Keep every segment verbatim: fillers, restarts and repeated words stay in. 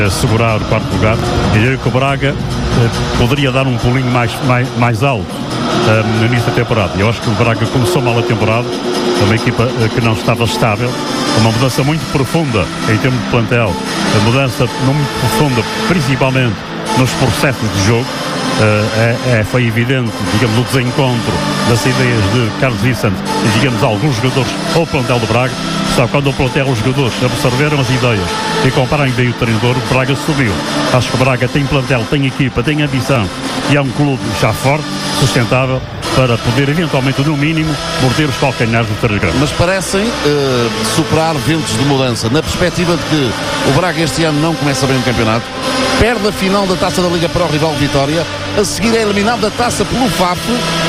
assegurar o quarto lugar. E diria que o Braga eh, poderia dar um pulinho mais, mais, mais alto eh, no início da temporada. Eu acho que o Braga começou mal a temporada, é uma equipa eh, que não estava estável, uma mudança muito profunda em termos de plantel, a mudança muito profunda, principalmente nos processos de jogo. Uh, é, é, foi evidente, digamos, o desencontro das ideias de Carlos Vicente e, digamos, alguns jogadores ao plantel do Braga. Só quando o plantel, os jogadores absorveram as ideias e comparem bem o treinador, o Braga subiu. Acho que o Braga tem plantel, tem equipa, tem ambição e é um clube já forte, sustentável, para poder eventualmente, no mínimo, morder os calcanhares do três grandes. Mas parecem uh, superar ventos de mudança, na perspectiva de que o Braga este ano não começa bem o campeonato, perde a final da Taça da Liga para o rival Vitória, a seguir é eliminado da Taça pelo F A F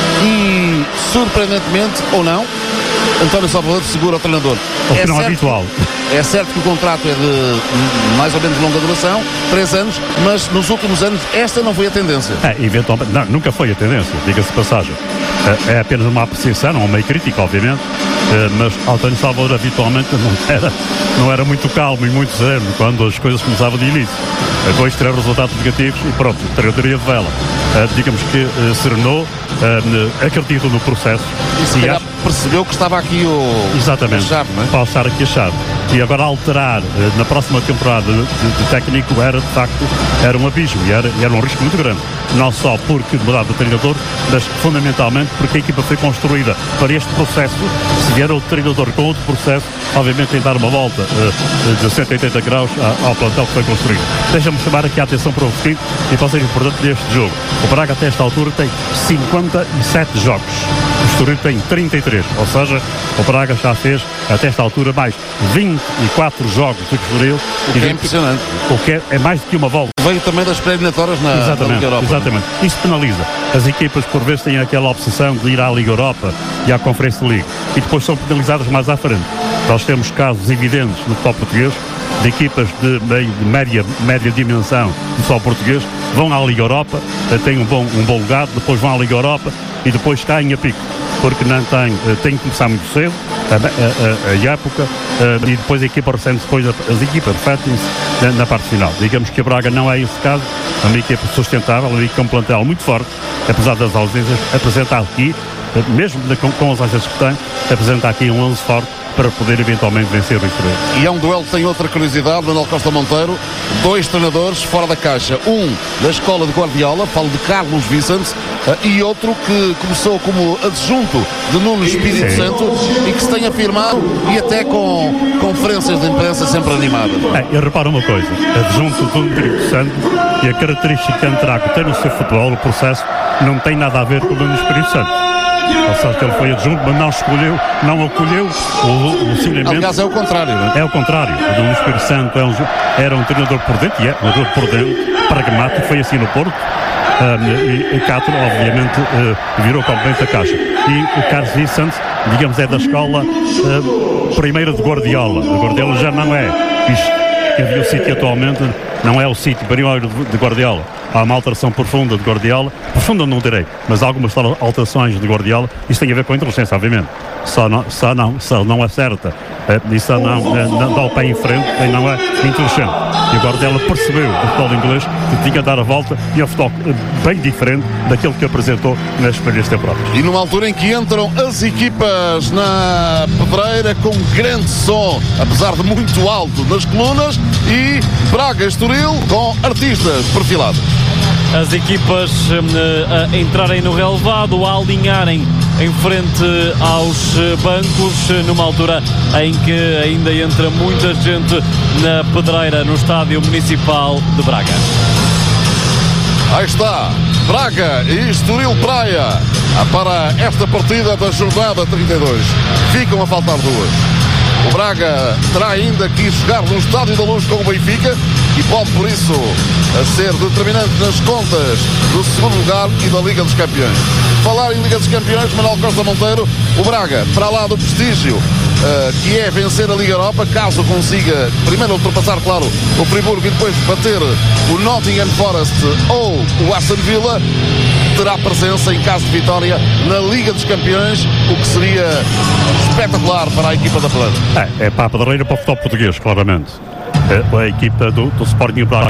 e, surpreendentemente ou não, António Salvador segura o treinador. O que é não é habitual. É certo que o contrato é de mais ou menos longa duração, três anos, mas nos últimos anos esta não foi a tendência. É, eventualmente, não, nunca foi a tendência, diga-se de passagem. É, é apenas uma apreciação, não uma crítica, obviamente, mas António Salvador habitualmente não era, não era muito calmo e muito sereno quando as coisas começavam de início. Depois terá resultados negativos e pronto, treinador de vela. Digamos que serenou, acreditou no processo. E se calhar percebeu que estava aqui o... Exatamente, a chave, não é? Pode estar aqui a chave. E agora alterar na próxima temporada de, de técnico era, de facto, era um abismo e era, era um risco muito grande. Não só porque mudava o treinador, mas fundamentalmente porque a equipa foi construída para este processo. Se vier outro treinador com outro processo, obviamente tem de dar uma volta uh, de cento e oitenta graus ao plantel que foi construído. Deixa-me chamar aqui a atenção para o seguinte, e pode ser importante deste jogo. O Braga até esta altura tem cinquenta e sete jogos. O Estoril tem trinta e três, ou seja, o Braga já fez até esta altura mais vinte e quatro jogos do Estoril. O que é impressionante. O que é, é mais do que uma volta. Veio também das pré-eliminatórias na, exatamente, na Liga Europa. Exatamente. Isto penaliza. As equipas por vezes têm aquela obsessão de ir à Liga Europa e à Conferência League e depois são penalizadas mais à frente. Nós temos casos evidentes no futebol português de equipas de, de média, média dimensão do futebol português vão à Liga Europa, têm um bom, um bom lugar, depois vão à Liga Europa e depois caem a pico, porque não têm, têm que começar muito cedo a, a, a, a época a, e depois a equipa recebe depois, as equipas repetem-se na, na parte final. Digamos que a Braga não é esse caso, é uma equipa sustentável, uma equipa com um plantel muito forte, apesar das ausências, apresenta aqui, mesmo de, com, com as ausências que tem, apresenta aqui um onze forte para poder eventualmente vencer o Estoril. E é um duelo que tem outra curiosidade, Manuel Costa Monteiro, dois treinadores fora da caixa, um da escola de Guardiola, falo de Carlos Vicente, e outro que começou como adjunto de Nuno Espírito Sim. Santo e que se tem afirmado e até com conferências de imprensa sempre animadas. É, eu reparo uma coisa, adjunto de Nuno Espírito Santo e a característica que Antraco tem no seu futebol, o processo, não tem nada a ver com o Nuno Espírito Santo. Ou seja, que ele foi adjunto, mas não escolheu, não acolheu o, o significado. Aliás, é o contrário, não é? É o contrário. O Nuno Espírito Santo é um, era um treinador por dentro, e é um treinador por dentro, pragmático, foi assim no Porto. Um, e, e Castro, obviamente, uh, virou completamente a caixa. E o Carlos Vicente, digamos, é da escola uh, primeira de Guardiola. O Guardiola já não é isto. Que havia o sítio atualmente, não é o sítio primeiro de Guardiola. Há uma alteração profunda de Guardiola, profunda não direi, mas há algumas alterações de Guardiola. Isso tem a ver com a inteligência, obviamente. Só não, só não, só não acerta, é, só não, é, não dá o pé em frente, e não é inteligente. E o Guardiola percebeu o futebol inglês que tinha de dar a volta e é um futebol bem diferente daquilo que apresentou nas primeiras temporadas. E numa altura em que entram as equipas na pedreira com grande som, apesar de muito alto nas colunas, e Braga Estoril com artistas perfilados. As equipas uh, a entrarem no relevado, a alinharem em frente aos bancos, numa altura em que ainda entra muita gente na pedreira no estádio municipal de Braga. Aí está, Braga e Estoril Praia para esta partida da jornada trinta e dois. Ficam a faltar duas. O Braga terá ainda que chegar no Estádio da Luz com o Benfica e pode, por isso, ser determinante nas contas do segundo lugar e da Liga dos Campeões. Falar em Liga dos Campeões, Manuel Costa Monteiro, o Braga, para lá do prestígio, uh, que é vencer a Liga Europa, caso consiga primeiro ultrapassar, claro, o Friburgo e depois bater o Nottingham Forest ou o Aston Villa, terá presença, em caso de vitória, na Liga dos Campeões, o que seria espetacular para a equipa da Planta. É, é para a pedreira para o futebol português, claramente. É a equipa do, do Sporting Braga.